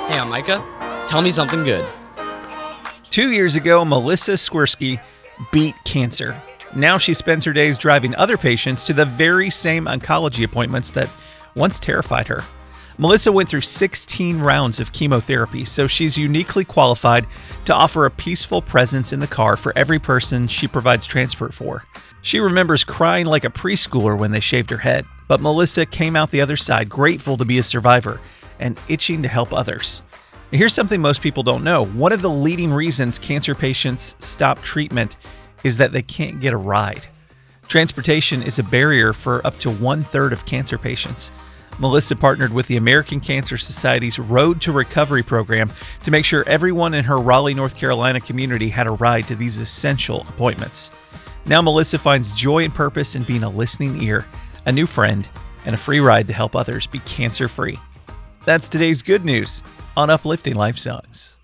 Hey, I'm Micah. Tell me something good. 2 years ago, Melissa Swirsky beat cancer. Now she spends her days driving other patients to the very same oncology appointments that once terrified her. Melissa went through 16 rounds of chemotherapy, so she's uniquely qualified to offer a peaceful presence in the car for every person she provides transport for. She remembers crying like a preschooler when they shaved her head, but Melissa came out the other side grateful to be a survivor and itching to help others. Here's something most people don't know. One of the leading reasons cancer patients stop treatment is that they can't get a ride. Transportation is a barrier for up to 1/3 of cancer patients. Melissa partnered with the American Cancer Society's Road to Recovery program to make sure everyone in her Raleigh, North Carolina community had a ride to these essential appointments. Now Melissa finds joy and purpose in being a listening ear, a new friend, and a free ride to help others be cancer-free. That's today's good news on Uplifting Life Songs.